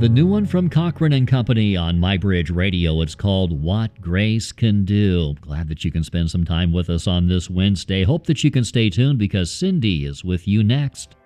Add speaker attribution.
Speaker 1: The new one from Cochran and Company on MyBridge Radio. It's called What Grace Can Do. Glad that you can spend some time with us on this Wednesday. Hope that you can stay tuned because Cindy is with you next.